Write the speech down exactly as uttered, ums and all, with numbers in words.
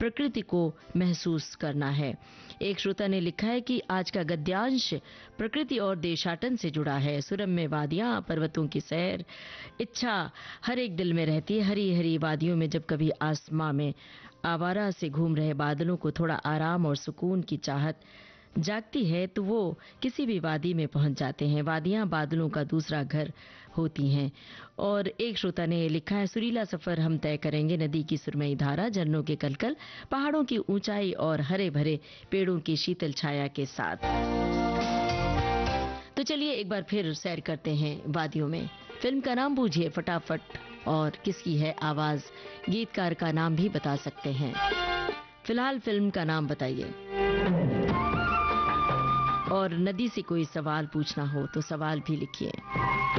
प्रकृति को महसूस करना है। एक श्रोता ने लिखा है कि आज का गद्यांश प्रकृति और देशाटन से जुड़ा है। सुरम्य वादियां, पर्वतों की सैर, इच्छा हर एक दिल में रहती है। हरी हरी वादियों में जब कभी आसमां में आवारा से घूम रहे बादलों को थोड़ा आराम और सुकून की चाहत जागती है तो वो किसी भी वादी में पहुंच जाते हैं। वादियां बादलों का दूसरा घर होती हैं। और एक श्रोता ने लिखा है, सुरीला सफर हम तय करेंगे, नदी की सुरमई धारा, झरनों के कलकल, पहाड़ों की ऊंचाई और हरे भरे पेड़ों की शीतल छाया के साथ। तो चलिए एक बार फिर सैर करते हैं वादियों में। फिल्म का नाम बूझिए फटाफट, और किसकी है आवाज, गीतकार का नाम भी बता सकते हैं। फिलहाल फिल्म का नाम बताइए। और नदी से कोई सवाल पूछना हो तो सवाल भी लिखिए।